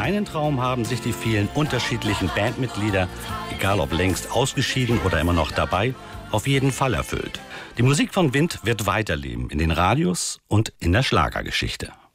Meinen Traum haben sich die vielen unterschiedlichen Bandmitglieder, egal ob längst ausgeschieden oder immer noch dabei, auf jeden Fall erfüllt. Die Musik von Wind wird weiterleben in den Radios und in der Schlagergeschichte.